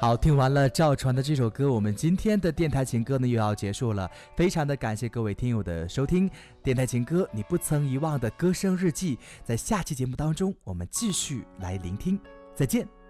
好，听完了赵传的这首歌，我们今天的电台情歌呢又要结束了。非常的感谢各位听友的收听，电台情歌你不曾遗忘的歌声日记，在下期节目当中我们继续来聆听，再见。